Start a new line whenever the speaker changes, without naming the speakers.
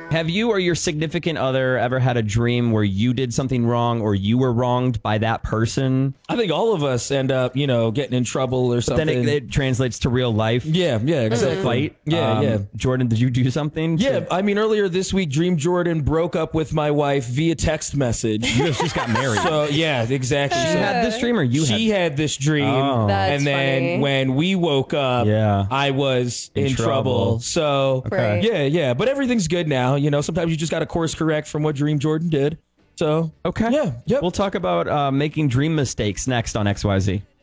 Have you or your significant other ever had a dream where you did something wrong or you were wronged by that person?
I think all of us end up, getting in trouble or something.
Then it translates to real life.
Yeah, exactly.
Fight.
Yeah.
Jordan, did you do something?
Yeah, earlier this week, Dream Jordan broke up with my wife via text message.
You guys just got married.
So, yeah, exactly.
She had this dream or you had?
She had this dream.
Oh.
That's
and then
funny.
when we woke up, I was in trouble. So,
Okay.
yeah. But everything's good now. Sometimes you just got to course correct from what Dream Jordan did. So,
okay.
Yeah. Yep.
We'll talk about making dream mistakes next on XYZ.